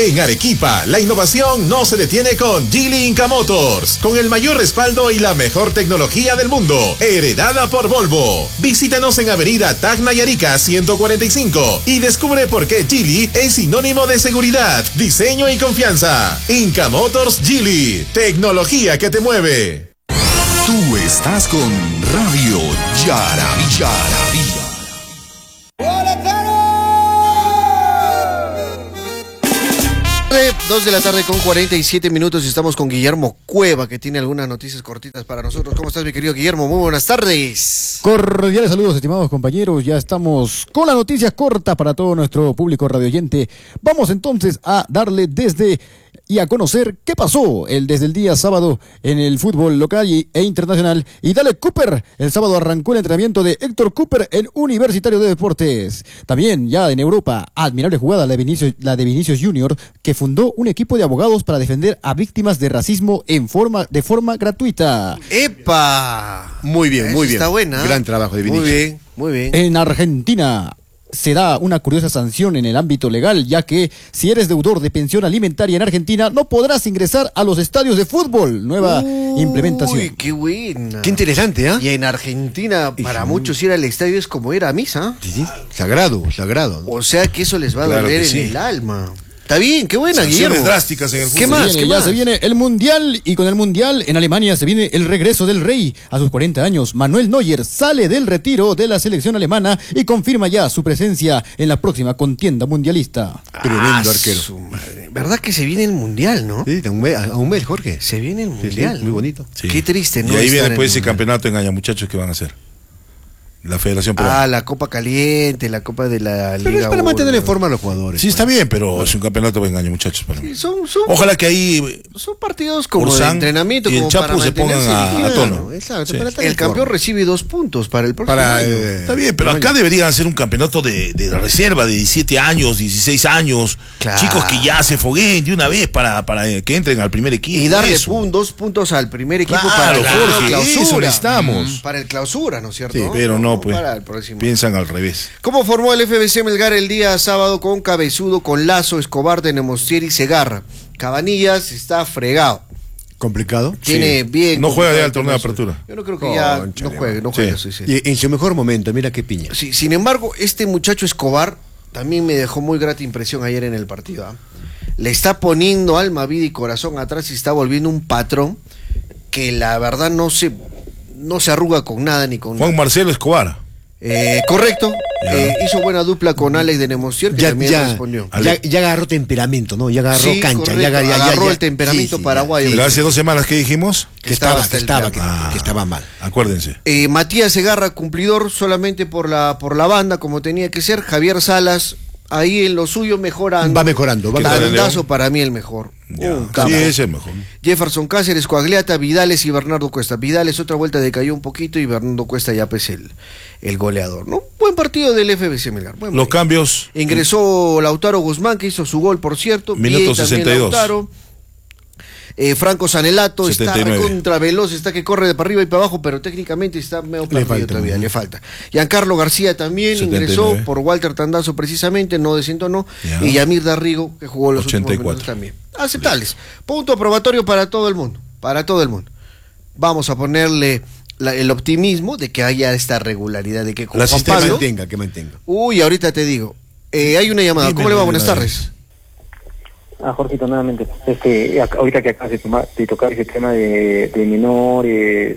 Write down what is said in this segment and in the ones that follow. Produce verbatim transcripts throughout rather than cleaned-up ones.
En Arequipa, la innovación no se detiene con Geely Inca Motors, con el mayor respaldo y la mejor tecnología del mundo, heredada por Volvo. Visítanos en Avenida Tacna y Arica ciento cuarenta y cinco y descubre por qué Geely es sinónimo de seguridad, diseño y confianza. Inca Motors Geely, tecnología que te mueve. Tú estás con Radio Yaraví. Yaraví. dos de la tarde con cuarenta y siete minutos y estamos con Guillermo Cueva, que tiene algunas noticias cortitas para nosotros. ¿Cómo estás, mi querido Guillermo? Muy buenas tardes. Cordiales saludos, estimados compañeros. Ya estamos con las noticias cortas para todo nuestro público radioyente. Vamos entonces a darle desde y a conocer qué pasó el, desde el día sábado en el fútbol local y, e internacional. Y dale Cooper, el sábado arrancó el entrenamiento de Héctor Cooper, el Universitario de Deportes. También ya en Europa, admirable jugada la de Vinicius, la de Vinicius Junior, que fundó un equipo de abogados para defender a víctimas de racismo en forma, de forma gratuita. ¡Epa! Muy bien, muy Eso bien. Está buena. Gran trabajo de Vinicius. Muy bien, muy bien. En Argentina se da una curiosa sanción en el ámbito legal, ya que si eres deudor de pensión alimentaria en Argentina, no podrás ingresar a los estadios de fútbol. Nueva Uy, implementación. Uy, qué buena. Qué interesante, ¿ah? Y en Argentina, para muchos ir al estadio es como ir a misa. Sí, sí. Sagrado, sagrado. O sea que eso les va a Claro doler que en sí. el alma. Está bien, qué buena, Sanciones Guillermo. drásticas en el ¿Qué fútbol. más? Se ¿Qué viene, ya más? se viene el Mundial, y con el Mundial en Alemania se viene el regreso del rey. A sus cuarenta años, Manuel Neuer sale del retiro de la selección alemana y confirma ya su presencia en la próxima contienda mundialista. Tremendo Ah, arquero. su madre. ¿Verdad que se viene el mundial, no? Sí, a un mes, a un mes, Jorge. Se viene el Sí, sí, mundial. muy bonito. Sí. Qué triste, ¿no? Y ahí estar viene en pues el ese mundial. campeonato engaña muchachos que van a hacer. La Federación Ah, Peruana. la Copa Caliente, la Copa de la Pero Liga es para uno. mantener en forma a los jugadores. Sí, está bien, pero es un campeonato de engaño, muchachos. Para mí. Sí, son, son, Ojalá que ahí son partidos como de Orsán entrenamiento, y el como Chapu para se pongan mantenerse a- a ligero. tono. Exacto, Sí. para estar El en campeón forma. recibe dos puntos para el próximo Para, año. eh, está bien, pero acá deberían hacer un campeonato de, de reserva de diecisiete años, dieciséis años. Claro. Chicos que ya se fogueen de una vez para, para que entren al primer equipo. Y darle Eso. pun- dos puntos al primer equipo Claro, para el Jorge, clausura. eso necesitamos. Mm, Para el clausura, ¿no es cierto? Sí, pero no, pues. Para el próximo. Piensan al revés. ¿Cómo formó el F B C Melgar el día sábado con Cabezudo, con Lazo, Escobar, de Nemostier y Segarra? Cabanillas está fregado. Complicado. Tiene bien. No juega ya el complicado torneo de eso. apertura. Yo no creo que ya Concha no de juegue, no Sí. juegue. Sí, sí. Y en su mejor momento, mira qué piña. Sí, sin embargo, este muchacho Escobar también me dejó muy grata impresión ayer en el partido. ¿ah? Le está poniendo alma, vida y corazón atrás y está volviendo un patrón que la verdad no se, no se arruga con nada ni con Juan nada. Marcelo Escobar. Eh, correcto. Ya. Eh, hizo buena dupla con Alex de Nemostier, que Ya, también ya, respondió. ya, ya agarró temperamento, ¿no? Ya agarró Sí, cancha. correcto, Ya, agar- ya- ya- agarró ya- el temperamento sí, sí, paraguayo. sí. Pero hace dos semanas que dijimos. Que estaba, hasta que el estaba, diablo. que, que estaba mal. Acuérdense. Eh, Matías Segarra, cumplidor solamente por la, por la banda, como tenía que ser. Javier Salas, ahí en lo suyo mejorando. Va mejorando, va ¿Qué tal, mejorando. León? Tandazo para mí el mejor. Ya. Un capo. Sí, ese es el mejor. Jefferson Cáceres, Coagliata, Vidales y Bernardo Cuesta. Vidales otra vuelta decayó un poquito y Bernardo Cuesta ya pues el, el goleador, ¿no? Buen partido del F B C Melgar. Buen Los partido. cambios. Ingresó Lautaro Guzmán, que hizo su gol, por cierto. Minuto Bien también sesenta y dos. Lautaro. Eh, Franco Sanelato setenta y está nueve. contra veloz, está que corre de para arriba y para abajo, pero técnicamente está medio perdido falta, todavía, ¿no? le falta. Giancarlo García también setenta y ingresó nueve. por Walter Tandazo precisamente, no desentonó. Ya. Y Yamir Darrigo, que jugó los ochenta y últimos cuatro. minutos también. Aceptables. Punto probatorio para todo el mundo, para todo el mundo. Vamos a ponerle la- el optimismo de que haya esta regularidad, de que con La Juan sistema Que Pablo... mantenga, que mantenga. Uy, ahorita te digo. Eh, hay una llamada. Dime, ¿Cómo le va? dime, Buenas dime. tardes. Ah, Jorgito, nuevamente, este, ac- ahorita que acabas de, tomar- de tocar ese tema de, de menores,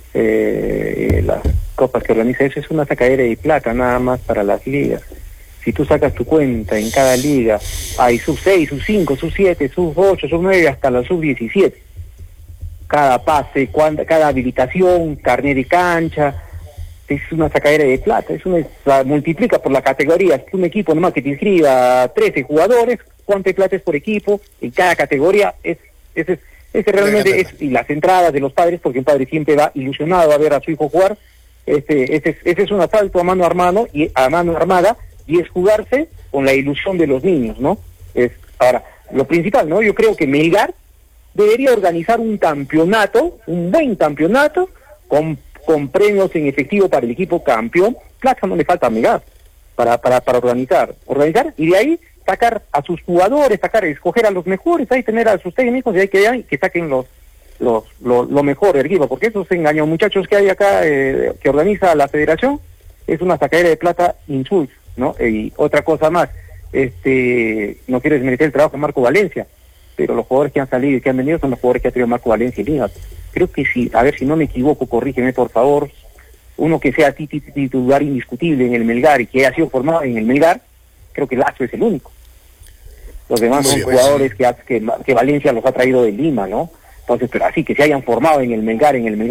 eh, las copas que organiza, eso es una sacadera de plata nada más para las ligas. Si tú sacas tu cuenta en cada liga, hay sub seis, sub cinco, sub siete, sub ocho, sub nueve, hasta la sub diecisiete. Cada pase, cuanda- cada habilitación, carnet de cancha, es una sacadera de plata, es una, la multiplica por la categoría. Es un equipo nomás que te inscriba trece jugadores, cuánto plata es por equipo, en cada categoría, es, ese, ese realmente es, y las entradas de los padres, porque un padre siempre va ilusionado a ver a su hijo jugar, este, ese, es- ese es un asalto a mano armado y a mano armada, y es jugarse con la ilusión de los niños, ¿no? Es, ahora, lo principal, ¿no? Yo creo que Melgar debería organizar un campeonato, un buen campeonato, con, con premios en efectivo para el equipo campeón. Plata no le falta a Melgar para, para, para organizar, organizar, y de ahí sacar a sus jugadores, sacar, escoger a los mejores, ahí tener a sus técnicos y hay que, que saquen los, los, lo, lo mejor del equipo, porque esos engaños muchachos que hay acá, eh, que organiza la federación, es una sacadera de plata insulsa, ¿no? Y otra cosa más, este, no quiero desmerecer el trabajo de Marco Valencia, pero los jugadores que han salido y que han venido son los jugadores que ha tenido Marco Valencia y Liga. Creo que sí, a ver si no me equivoco, corrígeme por favor, uno que sea titular indiscutible en el Melgar y que haya sido formado en el Melgar, creo que Lazo es el único. Los demás son jugadores que, que, que Valencia los ha traído de Lima, ¿no? Entonces, pero así que se hayan formado en el Melgar, en el Melgar